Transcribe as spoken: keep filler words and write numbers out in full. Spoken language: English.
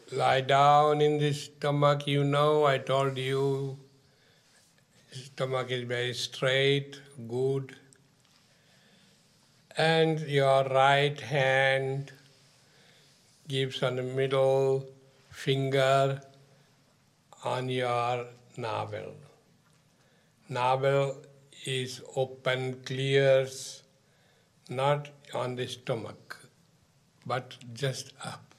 Lie down in the stomach. You know, I told you, stomach is very straight, good. And your right hand gives on the middle finger on your navel. Navel is open, clears, not on the stomach, but just up.